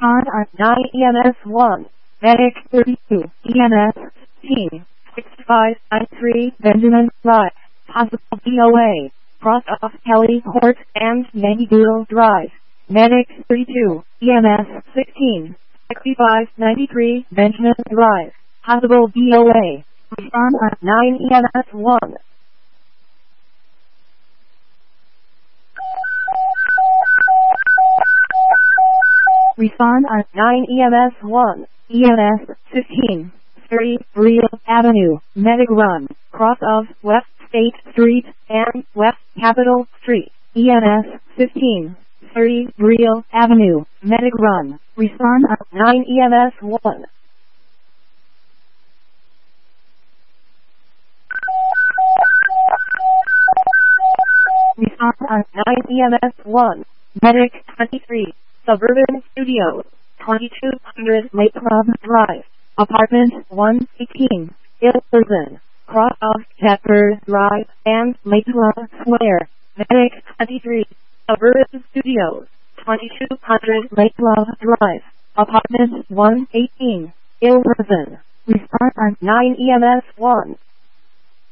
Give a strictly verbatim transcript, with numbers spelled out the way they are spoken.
Respond on nine E M S one. Medic thirty-two. E M S fifteen. six five nine three Benjamin Drive. Possible D O A. Cross off Kelly Court and Yankee Doodle Drive. Medic thirty-two. E M S sixteen. sixty-five ninety-three Benjamin Drive. Possible D O A. Respond on nine E M S one. Respond on nine E M S one. E M S fifteen. Surrey, Real Avenue, Medic Run, cross of West State Street and West Capitol Street. E M S fifteen. Surrey, Real Avenue, Medic Run. Respond on nine E M S one. Respond on nine E M S one. Medic twenty-three. Suburban Studios, twenty-two hundred Lake Club Drive, Apartment one eighteen, Ilverson, cross of Shepherd Drive and Lake Club Square. Medic twenty-three. Suburban Studios, twenty-two hundred Lake Club Drive, Apartment one eighteen, Ilverson. Respond on nine E M S one.